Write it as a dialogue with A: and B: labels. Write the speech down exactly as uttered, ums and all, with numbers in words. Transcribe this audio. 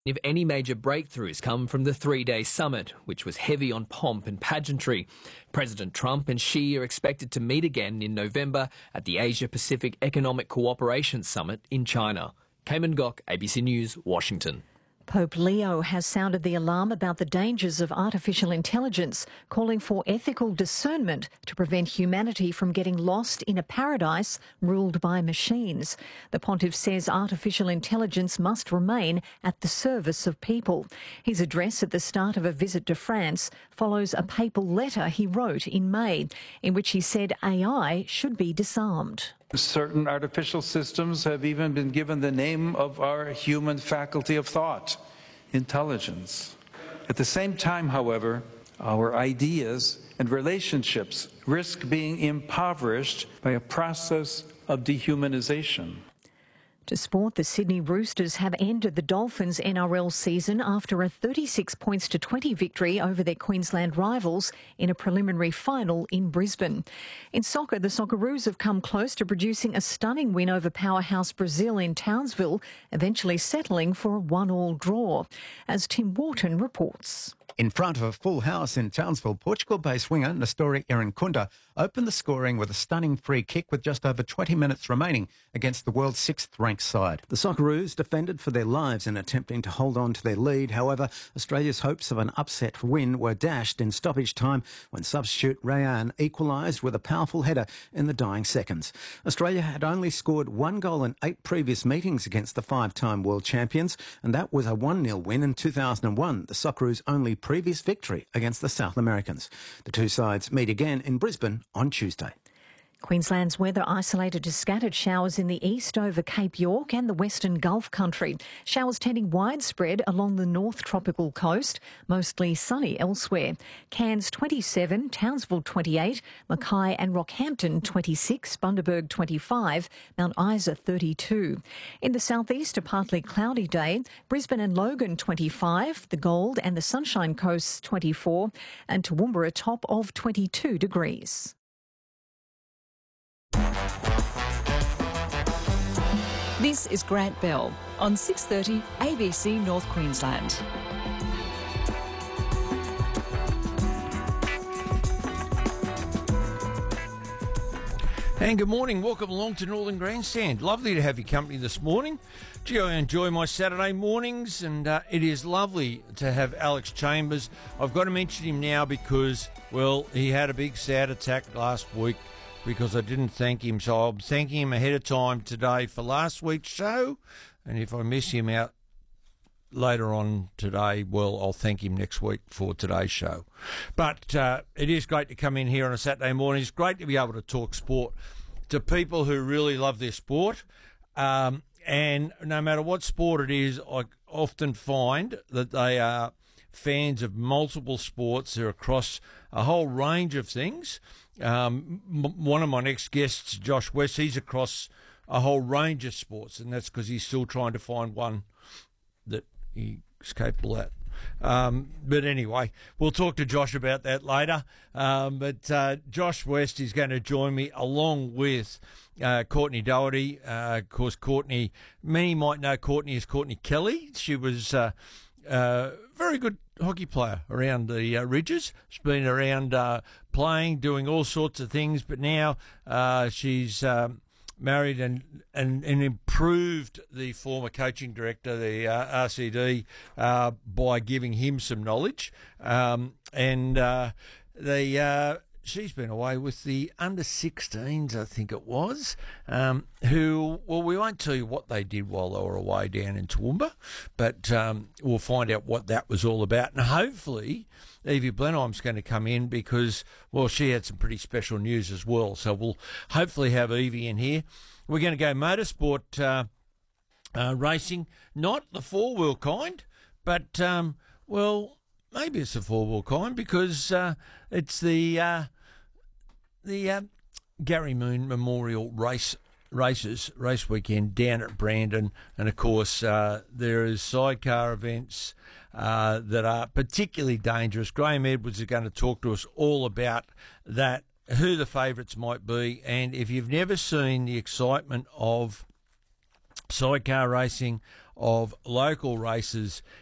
A: If any major breakthroughs come from the three-day summit, which was heavy on pomp and pageantry. President Trump and Xi are expected to meet again in November at the Asia-Pacific Economic Cooperation Summit in China. Cayman Gok, A B C News, Washington.
B: Pope Leo has sounded the alarm about the dangers of artificial intelligence, calling for ethical discernment to prevent humanity from getting lost in a paradise ruled by machines. The pontiff says artificial intelligence must remain at the service of people. His address at the start of a visit to France follows a papal letter he wrote in May, in which he said A I should be disarmed.
C: Certain artificial systems have even been given the name of our human faculty of thought, intelligence. At the same time, however, our ideas and relationships risk being impoverished by a process of dehumanization.
B: To sport, the Sydney Roosters have ended the Dolphins' N R L season after a thirty-six points to twenty victory over their Queensland rivals in a preliminary final in Brisbane. In soccer, the Socceroos have come close to producing a stunning win over powerhouse Brazil in Townsville, eventually settling for a one-all draw. As Tim Wharton reports.
D: In front of a full house in Townsville, Portugal-based winger Nestori Irinkunda opened the scoring with a stunning free kick with just over twenty minutes remaining against the world's sixth-ranked side. The Socceroos defended for their lives in attempting to hold on to their lead. However, Australia's hopes of an upset win were dashed in stoppage time when substitute Rayan equalised with a powerful header in the dying seconds. Australia had only scored one goal in eight previous meetings against the five-time world champions, and that was a one nil win in two thousand one, the Socceroos' only previous victory against the South Americans. The two sides meet again in Brisbane on Tuesday.
B: Queensland's weather isolated to scattered showers in the east over Cape York and the western Gulf country. Showers tending widespread along the north tropical coast, mostly sunny elsewhere. Cairns twenty-seven, Townsville twenty-eight, Mackay and Rockhampton twenty-six, Bundaberg twenty-five, Mount Isa thirty-two. In the southeast, a partly cloudy day. Brisbane and Logan twenty-five, the Gold and the Sunshine Coast twenty-four, and Toowoomba a top of twenty-two degrees.
E: This is Grant Bell on six thirty A B C North Queensland.
F: And good morning, welcome along to Northern Grandstand. Lovely to have your company this morning. Gee, I enjoy my Saturday mornings, and uh, it is lovely to have Alex Chambers. I've got to mention him now because, well, he had a big sad attack last week because I didn't thank him. So I'm thanking him ahead of time today for last week's show. And if I miss him out later on today, well, I'll thank him next week for today's show. But uh, it is great to come in here on a Saturday morning. It's great to be able to talk sport to people who really love their sport. Um, and no matter what sport it is, I often find that they are fans of multiple sports. They're across a whole range of things. Um, m- one of my next guests, Josh West, he's across a whole range of sports, and that's because he's still trying to find one that he's capable at. Um, but anyway, we'll talk to Josh about that later. Um, but uh, Josh West is going to join me along with uh, Courtney Doherty. Uh, of course, Courtney, many might know Courtney as Courtney Kelly. She was uh, uh, very good hockey player around the uh, Ridges. She's been around uh, playing, doing all sorts of things, but now uh, she's um, married and, and and improved the former coaching director, the uh, R C D, uh, by giving him some knowledge. Um, and uh, the uh, she's been away with the under sixteens, I think it was, um, who, well, we won't tell you what they did while they were away down in Toowoomba, but um, we'll find out what that was all about. And hopefully Evie Blenheim's going to come in because, well, she had some pretty special news as well. So we'll hopefully have Evie in here. We're going to go motorsport uh, uh, racing, not the four-wheel kind, but, um, well, maybe it's the four-wheel kind because uh, it's the uh, the uh, Gary Moon Memorial Race races race weekend down at Brandon, and of course uh, there is sidecar events uh, that are particularly dangerous. Graham Edwards is going to talk to us all about that, who the favourites might be, and if you've never seen the excitement of sidecar racing, of local races